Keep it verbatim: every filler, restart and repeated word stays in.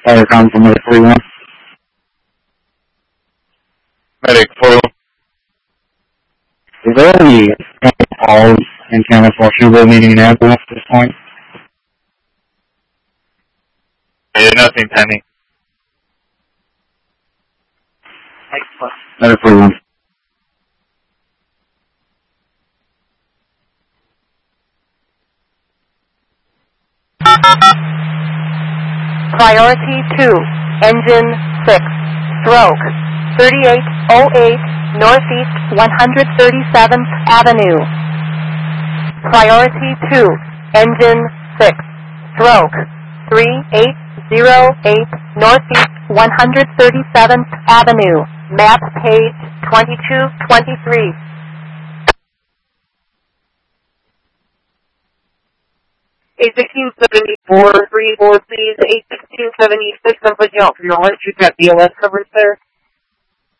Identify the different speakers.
Speaker 1: Fire com from Medic forty-one.
Speaker 2: Medic forty-one.
Speaker 1: Is there any calls in San Francisco meeting in Apple at this point?
Speaker 2: Yeah, nothing pending.
Speaker 1: Medic forty-one.
Speaker 3: Priority two, engine six, stroke, thirty-eight oh eight Northeast one hundred thirty-seventh Avenue. Priority two, engine six, stroke, thirty-eight oh eight Northeast one hundred thirty-seventh Avenue. Map page twenty-two twenty-three.
Speaker 4: eight sixteen seventy-four, three four, please, eight sixteen seventy-six, I'm putting out for knowledge. You've got B L S coverage there.